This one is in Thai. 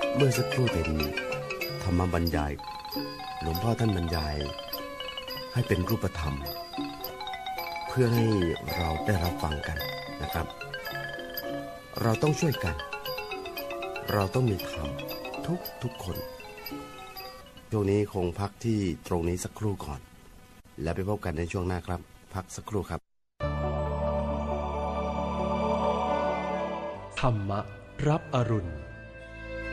เมื่อสักครู่เป็นธรรมบรรยายหลวงพ่อท่านบรรยายให้เป็นรูปธรรมเพื่อให้เราได้รับฟังกันนะครับเราต้องช่วยกันเราต้องมีธรรมทุกคนช่วงนี้คงพักที่ตรงนี้สักครู่ก่อนแล้วไปพบกันในช่วงหน้าครับพักสักครู่ครับธรรมะรับอรุณ